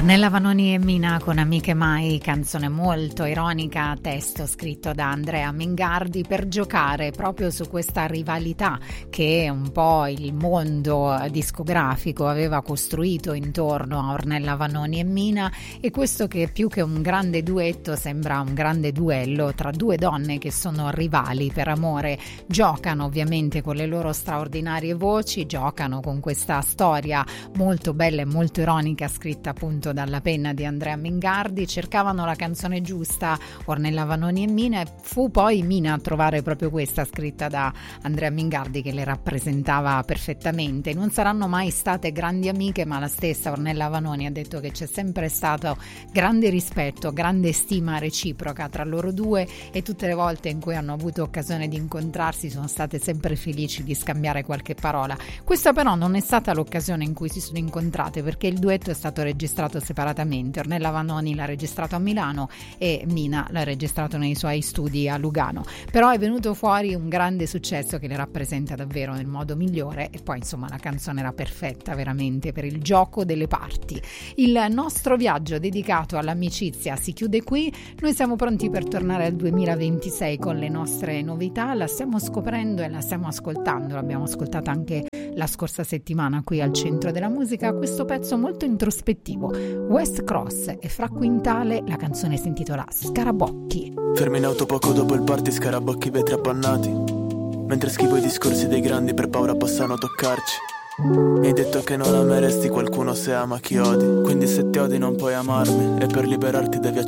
Ornella Vanoni e Mina con Amiche Mai, canzone molto ironica, testo scritto da Andrea Mingardi per giocare proprio su questa rivalità che un po' il mondo discografico aveva costruito intorno a Ornella Vanoni e Mina, e questo che più che un grande duetto sembra un grande duello tra due donne che sono rivali per amore. Giocano ovviamente con le loro straordinarie voci, giocano con questa storia molto bella e molto ironica scritta appunto dalla penna di Andrea Mingardi. Cercavano la canzone giusta Ornella Vanoni e Mina, e fu poi Mina a trovare proprio questa scritta da Andrea Mingardi che le rappresentava perfettamente. Non saranno mai state grandi amiche, ma la stessa Ornella Vanoni ha detto che c'è sempre stato grande rispetto, grande stima reciproca tra loro due, e tutte le volte in cui hanno avuto occasione di incontrarsi sono state sempre felici di scambiare qualche parola. Questa però non è stata l'occasione in cui si sono incontrate, perché il duetto è stato registrato separatamente. Ornella Vanoni l'ha registrato a Milano e Mina l'ha registrato nei suoi studi a Lugano, però è venuto fuori un grande successo che le rappresenta davvero nel modo migliore, e poi insomma la canzone era perfetta veramente per il gioco delle parti. Il nostro viaggio dedicato all'amicizia si chiude qui. Noi siamo pronti per tornare al 2026 con le nostre novità, la stiamo scoprendo e la stiamo ascoltando, l'abbiamo ascoltata anche la scorsa settimana qui al Centro della Musica, questo pezzo molto introspettivo, West Cross e Fra Quintale, la canzone si intitola Scarabocchi. Fermi in auto poco dopo il party, scarabocchi, vetri appannati, mentre schivo i discorsi dei grandi per paura possano toccarci. Mi hai detto che non ameresti qualcuno se ama chi odi, quindi se ti odi non puoi amarmi, e per liberarti devi